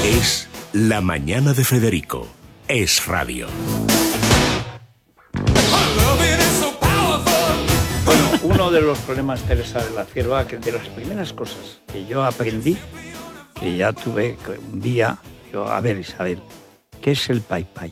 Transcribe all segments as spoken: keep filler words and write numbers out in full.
Es La Mañana de Federico. Es radio. Bueno, uno de los problemas, Teresa de la Cierva, que de las primeras cosas que yo aprendí, que ya tuve un día, yo, a ver, Isabel, ¿qué es el pai pai?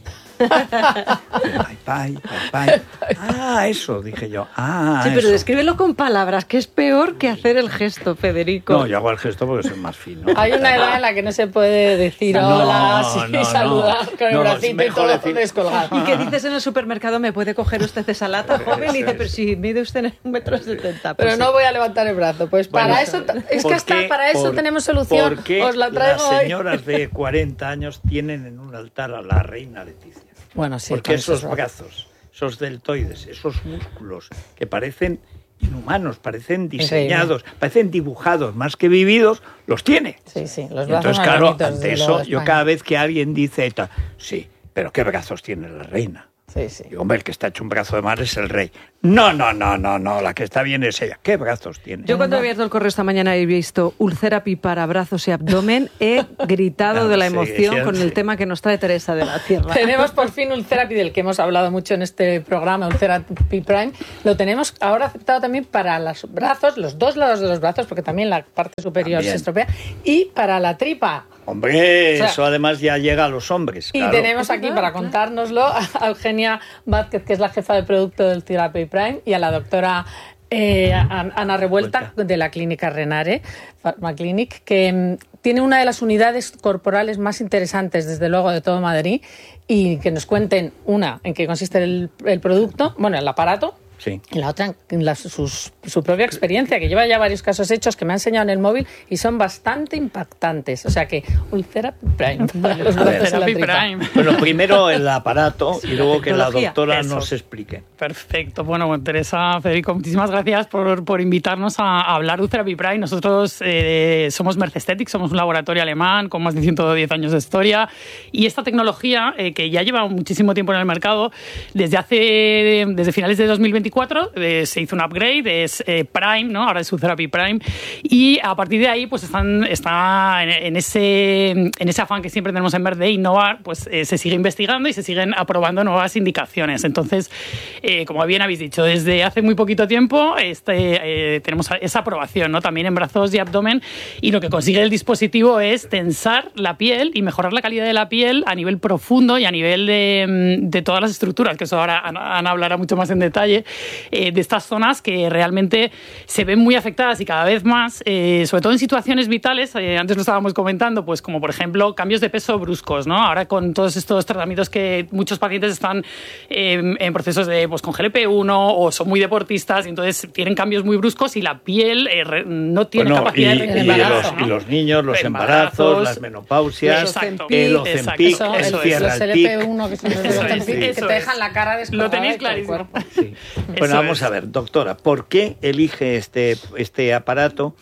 Pai pai, pai pai. Ah, eso, dije yo. Ah, sí, pero eso. descríbelo con palabras, que es peor que hacer el gesto, Federico. No, yo hago el gesto porque soy más fino. Hay una edad en la que no se puede decir No, hola, sí, no, saludar no. con el No, bracito y todo decir... descolgado. ¿Y qué dices en el supermercado? ¿Me puede coger usted esa lata, joven? Y dice, pero si mide usted un metro setenta. Pero pues no sí. voy a levantar el brazo. Pues Bueno, para eso, es que hasta qué, para eso por, tenemos solución. ¿Por qué Os la traigo las hoy. señoras de cuarenta años tienen en un altar a la reina Leticia? Bueno, sí. Porque eso esos es brazos, esos deltoides, esos músculos que parecen inhumanos, parecen diseñados, Increíble. parecen dibujados más que vividos, los tiene. Sí, sí, los Y brazos entonces, más claro, bonitos, ante desde eso, luego, de yo España. cada vez que alguien dice, ta, sí, pero ¿qué brazos tiene la reina? Sí, sí. Digo, hombre, el que está hecho un brazo de mar es el rey. No, no, no, no, no, la que está bien es ella. ¿Qué brazos tiene? Yo cuando he abierto el correo esta mañana y he visto Ulcerapi para brazos y abdomen, he gritado Claro, de la sí, emoción sí, con sí. el tema que nos trae Teresa de la Cierva. Tenemos por fin Ulcerapi, del que hemos hablado mucho en este programa, Ulcerapi Prime. Lo tenemos ahora aceptado también para los brazos, los dos lados de los brazos, porque también la parte superior También. se estropea, y para la tripa. Hombre, O sea, eso además ya llega a los hombres. Y claro. tenemos aquí para contárnoslo a Eugenia Vázquez, que es la jefa de producto del Ulcerapi Prime, y a la doctora eh, Ana Revuelta, de la clínica Renare Pharma Clinic, que mm, tiene una de las unidades corporales más interesantes, desde luego, de todo Madrid, y que nos cuenten, una, en qué consiste el, el producto, bueno, el aparato, Sí. y la otra, en la, sus, su propia experiencia, que lleva ya varios casos hechos que me ha enseñado en el móvil y son bastante impactantes. O sea que Ulcerapi Prime. Para los A ver. brazos en la Ulcerapi tripa. Prime. Bueno, primero el aparato y luego que la tecnología. doctora Eso. nos explique. Perfecto. Bueno, bueno, Teresa, Federico, muchísimas gracias por, por invitarnos a, a hablar de Ulcerapi Prime. Nosotros eh, somos Mercesthetic, somos un laboratorio alemán con más de ciento diez años de historia, y esta tecnología, eh, que ya lleva muchísimo tiempo en el mercado, desde hace desde finales de dos mil veinticuatro eh, se hizo un upgrade, es eh, Prime, ¿no? Ahora es Ulcerapi Prime, y a partir de ahí pues están, está en, en, ese, en ese afán que siempre tenemos en vez de innovar, pues eh, se sigue investigando y se siguen aprobando nuevas indicaciones. Entonces, eh, como bien habéis dicho, desde hace muy poquito tiempo este, eh, tenemos esa aprobación, ¿no? También en brazos y abdomen, y lo que consigue el dispositivo es tensar la piel y mejorar la calidad de la piel a nivel profundo y a nivel de, de todas las estructuras, que eso ahora Ana hablará mucho más en detalle, eh, de estas zonas que realmente se ven muy afectadas y cada vez más, eh, sobre todo en situaciones vitales, eh, antes lo estábamos comentando, pues como por ejemplo cambios de peso bruscos, ¿no? Ahora con todos estos tratamientos que muchos pacientes están eh, en procesos de, pues con G L P uno o son muy deportistas y entonces tienen cambios muy bruscos y la piel eh, re, no tiene Bueno, capacidad y, de y embarazo, los, ¿no? y los niños, los Embarazos, embarazos, las menopausias, exacto, el exacto, Ozempic, eso, el eso es, Cierra Los el L P Pic. uno, que son los Eso de es, Ozempic, que eso te es. dejan la cara descolgada Lo tenéis de todo el clarísimo. cuerpo. Sí. Bueno, Eso vamos es. a ver, doctora, ¿por qué elige este, este aparato?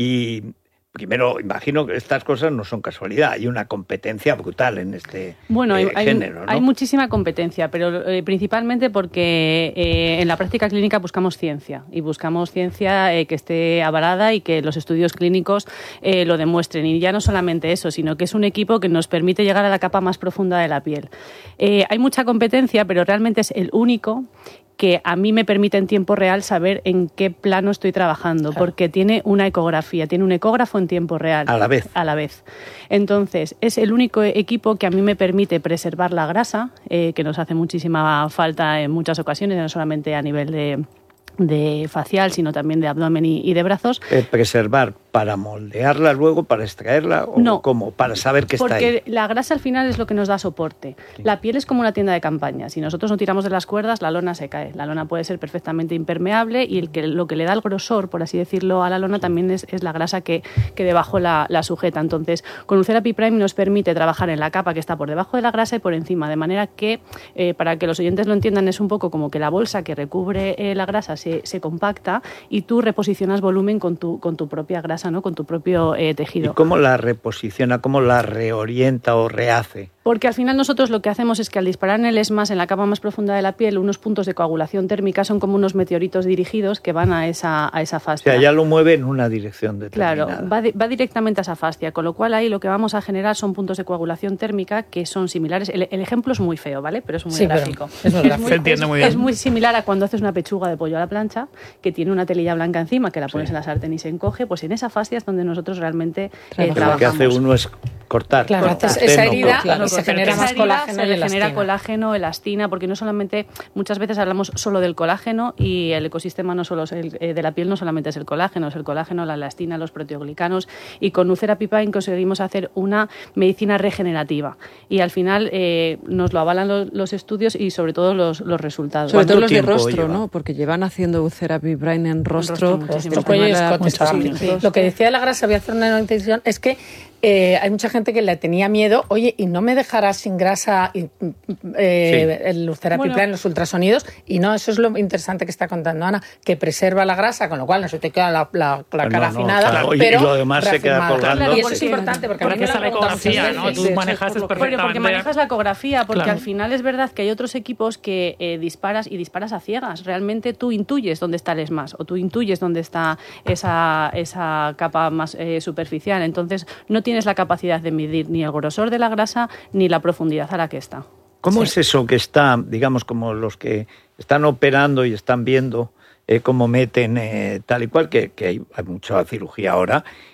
Y primero, imagino que estas cosas no son casualidad, hay una competencia brutal en este Bueno, hay, eh, hay- género, ¿no? hay muchísima competencia, pero eh, principalmente porque eh, en la práctica clínica buscamos ciencia y buscamos ciencia eh, que esté avalada y que los estudios clínicos eh, lo demuestren. Y ya no solamente eso, sino que es un equipo que nos permite llegar a la capa más profunda de la piel. Eh, hay mucha competencia, pero realmente es el único que a mí me permite en tiempo real saber en qué plano estoy trabajando, Claro. porque tiene una ecografía, tiene un ecógrafo en tiempo real. A la vez. A la vez. Entonces, es el único equipo que a mí me permite preservar la grasa, eh, que nos hace muchísima falta en muchas ocasiones, no solamente a nivel de, de facial, sino también de abdomen y, y de brazos. Eh, preservar para moldearla luego, para extraerla, o No. cómo, para saber que está ahí. Porque la grasa al final es lo que nos da soporte. Sí. La piel es como una tienda de campaña. Si nosotros no tiramos de las cuerdas, la lona se cae. La lona puede ser perfectamente impermeable y el que, lo que le da el grosor, por así decirlo, a la lona también es, es la grasa que, que debajo la, la sujeta. Entonces, con Ulcerapi Prime nos permite trabajar en la capa que está por debajo de la grasa y por encima, de manera que, eh, para que los oyentes lo entiendan, es un poco como que la bolsa que recubre eh, la grasa se, se compacta y tú reposicionas volumen con tu, con tu propia grasa casa, ¿no? Con tu propio eh, tejido. ¿Y cómo la reposiciona, cómo la reorienta o rehace? Porque al final nosotros lo que hacemos es que al disparar en el ESMAS, en la capa más profunda de la piel, unos puntos de coagulación térmica son como unos meteoritos dirigidos que van a esa, a esa fascia. O sea, ya lo mueve en una dirección determinada. Claro, va, de, va directamente a esa fascia, con lo cual ahí lo que vamos a generar son puntos de coagulación térmica que son similares. El, el ejemplo es muy feo, ¿vale? Pero es muy sí, gráfico. Es, muy gráfico. Es, Se entiende muy bien. Es muy similar a cuando haces una pechuga de pollo a la plancha, que tiene una telilla blanca encima, que la pones sí. en la sartén y se encoge, pues en esa fascia es donde nosotros realmente eh, trabajamos. Lo que hace uno es cortar. Claro, cortar. esa herida claro, se genera más colágeno se y genera colágeno, elastina, porque no solamente, muchas veces hablamos solo del colágeno y el ecosistema no solo es el, eh, de la piel no solamente es el colágeno, es el colágeno, la elastina, los proteoglicanos, y con UceRaPi Prime conseguimos hacer una medicina regenerativa y al final eh, nos lo avalan los, los estudios y sobre todo los, los resultados. Sobre todo los de rostro, lleva? ¿no? Porque llevan haciendo UceRaPi Prime en rostro. En rostro Lo que decía de la grasa, voy a hacer una incisión, es que Eh, hay mucha gente que le tenía miedo, oye, y no me dejarás sin grasa y, eh, sí. el UceRaPi bueno. Prime, los ultrasonidos, y no, eso es lo interesante que está contando Ana, que preserva la grasa, con lo cual no se te queda la, la, la cara no, no, afinada, claro. pero y lo demás se queda colgando. Claro, y eso es importante, porque, porque esa ecografía, ¿no? Tú manejas perfectamente. Porque manejas la ecografía, porque claro. al final es verdad que hay otros equipos que eh, disparas y disparas a ciegas. Realmente tú intuyes dónde está el ESMAS, o tú intuyes dónde está esa, esa capa más eh, superficial, entonces no tienes tienes la capacidad de medir ni el grosor de la grasa ni la profundidad a la que está. ¿Cómo sí. es eso que está, digamos, como los que están operando y están viendo eh, cómo meten eh, tal y cual, que, que hay, hay mucha cirugía ahora,